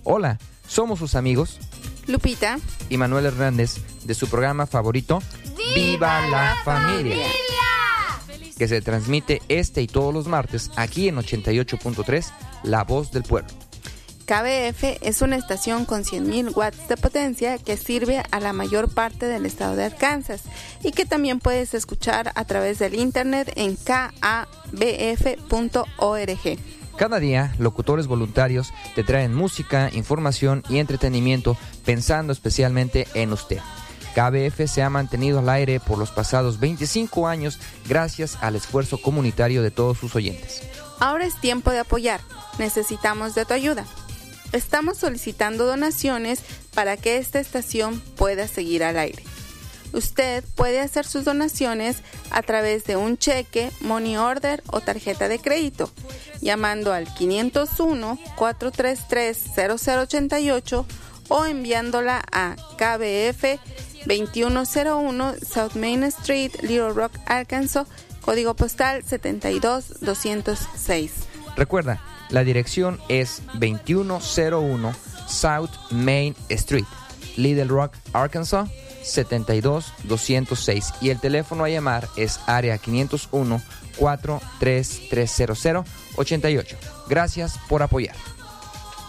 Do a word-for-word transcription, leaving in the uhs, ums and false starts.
Hola, somos sus amigos Lupita y Manuel Hernández de su programa favorito ¡Viva la Familia!, que se transmite este y todos los martes aquí en ochenta y ocho punto tres, La Voz del Pueblo. K B F es una estación con cien mil watts de potencia que sirve a la mayor parte del estado de Arkansas y que también puedes escuchar a través del internet en k a b f punto org. Cada día, locutores voluntarios te traen música, información y entretenimiento pensando especialmente en usted. K B F se ha mantenido al aire por los pasados veinticinco años gracias al esfuerzo comunitario de todos sus oyentes. Ahora es tiempo de apoyar. Necesitamos de tu ayuda. Estamos solicitando donaciones para que esta estación pueda seguir al aire. Usted puede hacer sus donaciones a través de un cheque, money order o tarjeta de crédito, llamando al quinientos uno, cuatrocientos treinta y tres, cero cero ochenta y ocho o enviándola a K B F veintiuno cero uno South Main Street, Little Rock, Arkansas, código postal setenta y dos doscientos seis. Recuerda, la dirección es veintiuno cero uno South Main Street, Little Rock, Arkansas, setenta y dos doscientos seis, y el teléfono a llamar es área quinientos uno, cuatro tres tres cero cero ochenta y ocho. Gracias por apoyar.